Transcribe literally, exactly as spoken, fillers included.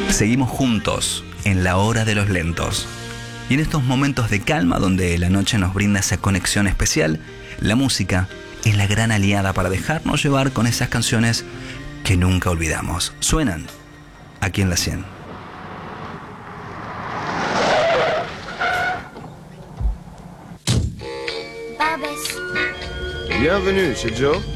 Seguimos juntos en la hora de los lentos. Y en estos momentos de calma donde la noche nos brinda esa conexión especial, la música es la gran aliada para dejarnos llevar con esas canciones que nunca olvidamos. Suenan aquí en La cien. Bienvenue chez Joe.